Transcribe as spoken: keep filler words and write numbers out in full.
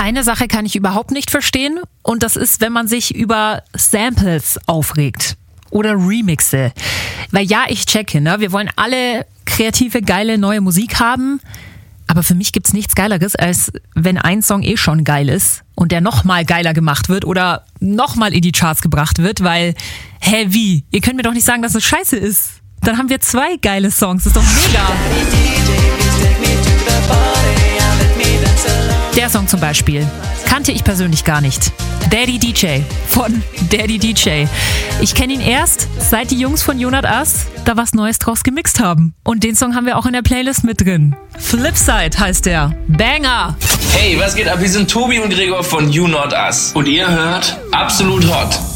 Eine Sache kann ich überhaupt nicht verstehen und das ist, wenn man sich über Samples aufregt oder Remixe. Weil ja, ich checke, ne? Wir wollen alle kreative, geile, neue Musik haben, aber für mich gibt's nichts Geileres, als wenn ein Song eh schon geil ist und der nochmal geiler gemacht wird oder nochmal in die Charts gebracht wird, weil, hä, wie? Ihr könnt mir doch nicht sagen, dass es scheiße ist. Dann haben wir zwei geile Songs, das ist doch mega. Der Song zum Beispiel kannte ich persönlich gar nicht. Daddy D J von Daddy D J. Ich kenne ihn erst, seit die Jungs von You Not Us da was Neues draus gemixt haben. Und den Song haben wir auch in der Playlist mit drin. Flipside heißt der. Banger! Hey, was geht ab? Wir sind Tobi und Gregor von You Not Us. Und ihr hört Absolut Hot.